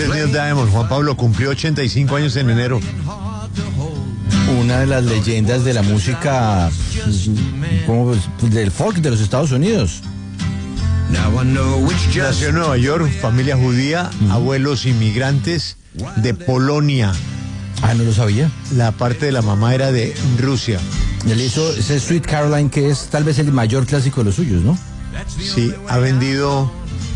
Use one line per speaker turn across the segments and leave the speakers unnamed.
es Neil Diamond. Juan Pablo cumplió 85 años en enero.
Una de las leyendas de la música del folk de los Estados Unidos.
Nació en Nueva York, familia judía, abuelos inmigrantes de Polonia.
Ah, no lo sabía.
La parte de la mamá era de Rusia.
Él hizo ese Sweet Caroline, que es tal vez el mayor clásico de los suyos, ¿no?
Sí, ha vendido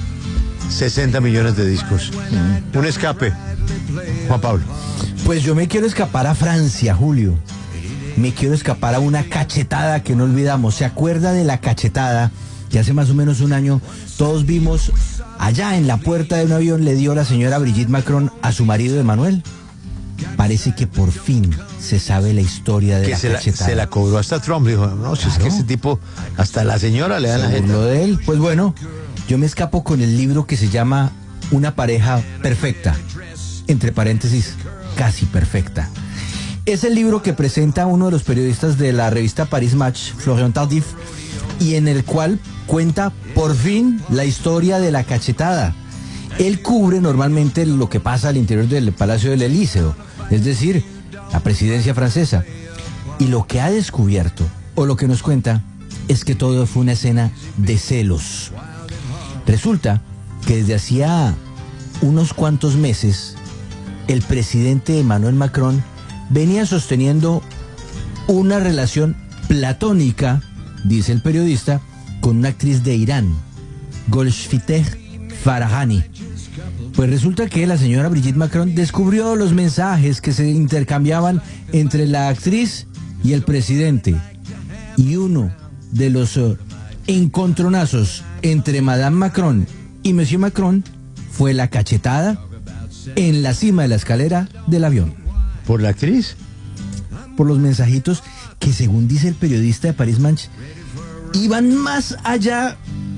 60 millones de discos. Un escape, Juan Pablo.
Pues yo me quiero escapar a Francia, Julio. Me quiero escapar a una cachetada que no olvidamos. ¿Se acuerda de la cachetada que hace más o menos un año todos vimos allá en la puerta de un avión le dio la señora Brigitte Macron a su marido Emmanuel? Parece que por fin se sabe la historia de
que
la cachetada.
Se la cobró hasta Trump. Dijo, no, si es que ese tipo, hasta la señora le da la gente.
Lo de él. Pues bueno, yo me escapo con el libro que se llama Una pareja perfecta. Entre paréntesis, casi perfecta. Es el libro que presenta uno de los periodistas de la revista Paris Match, Florian Tardif, y en el cual cuenta por fin la historia de la cachetada. Él cubre normalmente lo que pasa al interior del Palacio del Elíseo, es decir, la presidencia francesa. Y lo que ha descubierto, o lo que nos cuenta, es que todo fue una escena de celos. Resulta que desde hacía unos cuantos meses, el presidente Emmanuel Macron venía sosteniendo una relación platónica, dice el periodista, con una actriz de Irán, Golshifteh Farahani. Pues resulta que la señora Brigitte Macron descubrió los mensajes que se intercambiaban entre la actriz y el presidente. Y uno de los encontronazos entre Madame Macron y Monsieur Macron fue la cachetada en la cima de la escalera del avión.
¿Por la actriz?
Por los mensajitos que, según dice el periodista de Paris Match, iban más allá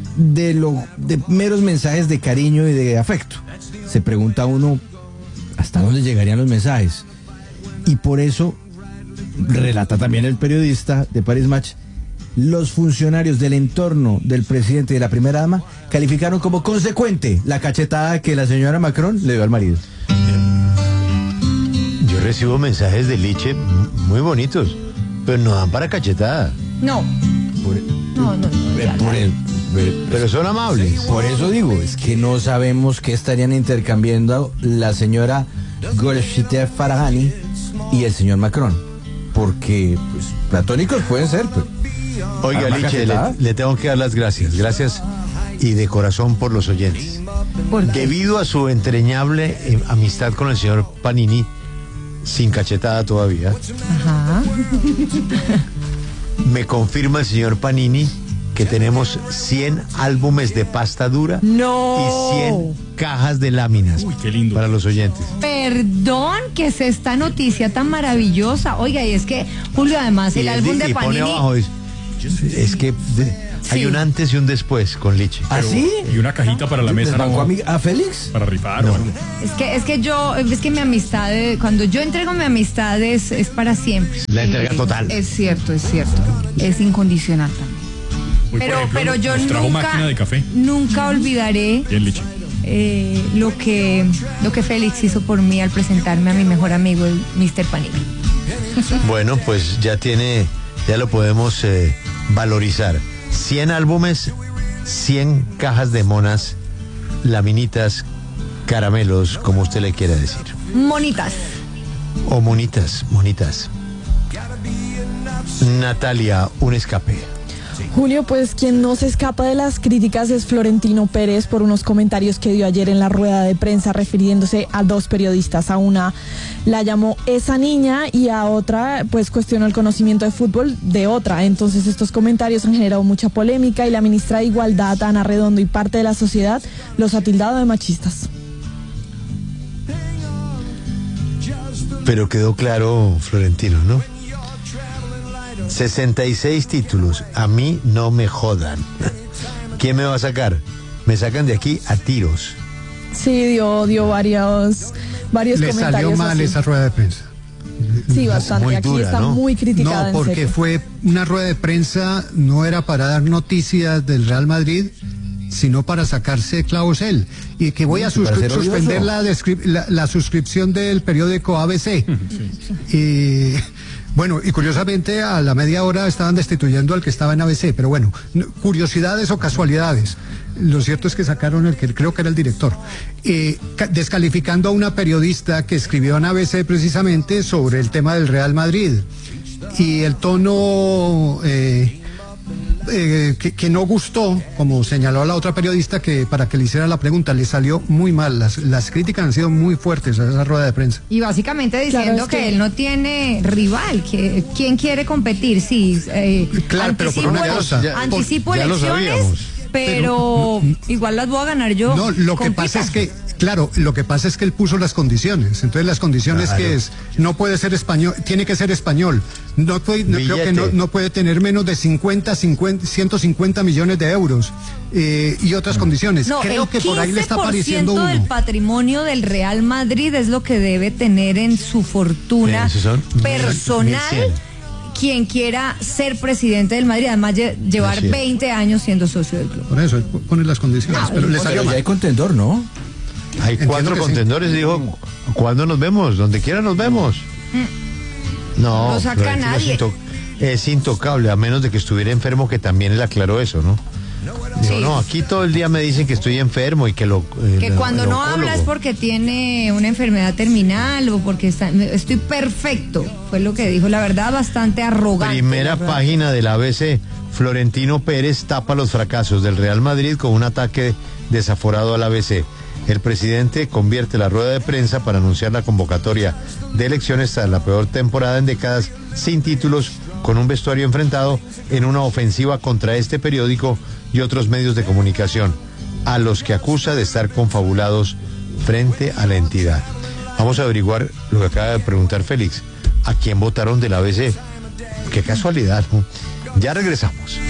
de meros mensajes de cariño y de afecto. Se pregunta uno hasta dónde llegarían los mensajes. Y por eso, relata también el periodista de Paris Match, los funcionarios del entorno del presidente y de la primera dama calificaron como consecuente la cachetada que la señora Macron le dio al marido.
Yo recibo mensajes de Liche muy bonitos, pero no dan para cachetada.
No.
Pero son amables.
Por eso digo, es que no sabemos qué estarían intercambiando la señora Golshifteh Farahani y el señor Macron. Porque, pues, platónicos pueden ser, pero...
Oiga, Liche, le tengo que dar las gracias. Gracias y de corazón por los oyentes. Debido a su entrañable amistad con el señor Panini, sin cachetada todavía,
Ajá.
me confirma el señor Panini que tenemos 100 álbumes de pasta dura
No.
y 100 cajas de láminas.
Uy, qué lindo.
Para los oyentes.
Perdón, que es esta noticia tan maravillosa. Oiga, y es que, Julio, además, el álbum de
y pone
Panini...
abajo, es que hay un antes y un después con Liche.
¿Ah, sí?
Y una cajita para la mesa.
¿Les bancó a Félix?
Para rifar
No.
o algo.
Es que mi amistad, cuando yo entrego mi amistad es para siempre.
La entrega total.
Es cierto. Es incondicional también.
Hoy, por ejemplo,
Pero yo
nos trajo máquina de café.
nunca olvidaré
Bien, Liche.
lo que Félix hizo por mí al presentarme a mi mejor amigo, el Mr. Panini.
Bueno, pues ya lo podemos valorizar. 100 álbumes, 100 cajas de monas, laminitas, caramelos, como usted le quiera decir.
Monitas.
O monitas. Natalia, un escape.
Julio, pues quien no se escapa de las críticas es Florentino Pérez por unos comentarios que dio ayer en la rueda de prensa refiriéndose a dos periodistas. A una la llamó esa niña y a otra pues cuestionó el conocimiento de fútbol de otra. Entonces estos comentarios han generado mucha polémica y la ministra de Igualdad, Ana Redondo, y parte de la sociedad los ha tildado de machistas.
Pero quedó claro, Florentino, ¿no? 66 títulos, a mí no me jodan. ¿Quién me va a sacar? Me sacan de aquí a tiros.
Sí, dio varios
Le
comentarios.
salió mal
así.
esa rueda de prensa.
Sí, bastante.
Muy
Aquí
dura,
está
¿no?
muy criticada.
No,
en
porque
serio.
fue una rueda de prensa, no era para dar noticias del Real Madrid, sino para sacarse clavos él. Y que voy a
para ser
suspender
odioso.
la suscripción del periódico ABC. Y bueno, y curiosamente a la media hora estaban destituyendo al que estaba en ABC, pero bueno, curiosidades o casualidades. Lo cierto es que sacaron el que creo que era el director, descalificando a una periodista que escribió en ABC precisamente sobre el tema del Real Madrid. Y el tono que no gustó, como señaló la otra periodista que para que le hiciera la pregunta, le salió muy mal. Las críticas han sido muy fuertes a esa rueda de prensa.
Y básicamente diciendo
Claro, es que
él no tiene rival, que quién quiere competir, sí.
Claro, pero por una cosa,
anticipo
ya lo
elecciones,
sabíamos.
pero igual las voy a ganar yo.
No, lo que
Compita.
pasa es que, claro, lo que pasa es que él puso las condiciones. Entonces las condiciones
Claro.
que es, no puede ser español, tiene que ser español. Creo que
Billete.
no puede tener menos de 150 millones de euros y otras condiciones.
No,
Creo
el
que por ahí le está
15%
apareciendo
del
uno.
patrimonio del Real Madrid es lo que debe tener en su fortuna
Esos son
personal
1.100.
quien quiera ser presidente del Madrid, además llevar
1.100.
20 años siendo socio del club.
Por eso, él pone las condiciones. Pero le salió
Pero ya
mal.
hay contendor, ¿no?
Hay
Entiendo
4
que sí.
contendores, dijo, ¿cuándo nos vemos? Donde quiera nos vemos. No,
No saca
Florentino
nadie.
es intocable, a menos de que estuviera enfermo, que también él aclaró eso, ¿no? Dijo,
Sí.
no, aquí todo el día me dicen que estoy enfermo y que lo...
Que cuando no habla es porque tiene una enfermedad terminal o porque estoy perfecto, fue lo que dijo, la verdad bastante arrogante.
Primera
la verdad.
página del ABC, Florentino Pérez tapa los fracasos del Real Madrid con un ataque desaforado al ABC. El presidente convierte la rueda de prensa para anunciar la convocatoria de elecciones tras la peor temporada en décadas, sin títulos, con un vestuario enfrentado en una ofensiva contra este periódico y otros medios de comunicación, a los que acusa de estar confabulados frente a la entidad. Vamos a averiguar lo que acaba de preguntar Félix. ¿A quién votaron del ABC? Qué casualidad, ¿no? Ya regresamos.